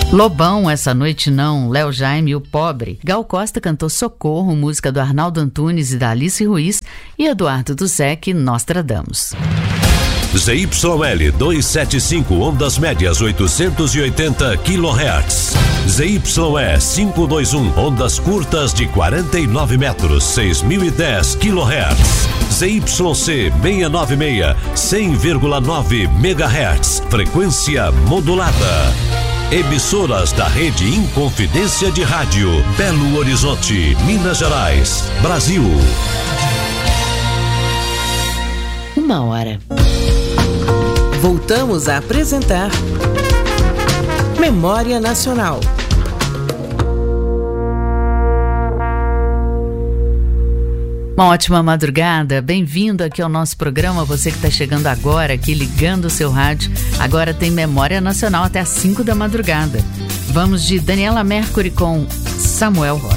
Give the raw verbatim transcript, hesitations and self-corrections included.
Lobão, Essa Noite Não, Léo Jaime, O Pobre. Gal Costa cantou Socorro, música do Arnaldo Antunes e da Alice Ruiz, e Eduardo Duzec, Nostradamus. Z Y L duzentos e setenta e cinco, ondas médias oitocentos e oitenta quilohertz. Z Y E quinhentos e vinte e um, ondas curtas de quarenta e nove metros, seis mil e dez quilohertz. Z Y C seiscentos e noventa e seis, cem vírgula nove megahertz, frequência modulada. Emissoras da Rede Inconfidência de Rádio, Belo Horizonte, Minas Gerais, Brasil. Uma hora. Voltamos a apresentar Memória Nacional. Uma ótima madrugada, bem-vindo aqui ao nosso programa, você que está chegando agora aqui, ligando o seu rádio. Agora tem Memória Nacional até às cinco da madrugada. Vamos de Daniela Mercury com Samuel Rosa.